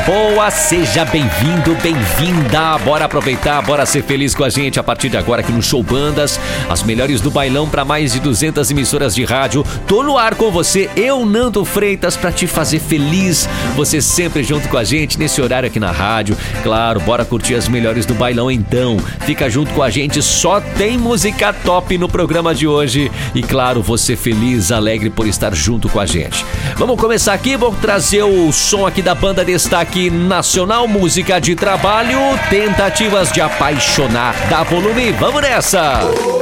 boa, seja bem-vindo, bem-vinda. Bora aproveitar, bora ser feliz com a gente a partir de agora aqui no Show Bandas. As melhores do bailão para mais de 200 emissoras de rádio. Tô no ar com você, eu, Nando Freitas, pra te fazer feliz. Você sempre junto com a gente nesse horário aqui na rádio. Claro, bora curtir as melhores do bailão então. Fica junto com a gente, só tem música top no programa de hoje. E claro, você feliz, alegre por estar junto com a gente. Vamos começar aqui, vou trazer o som aqui da banda Destaque Nacional, música de trabalho, Tentativas de Apaixonar. Dá volume, vamos nessa!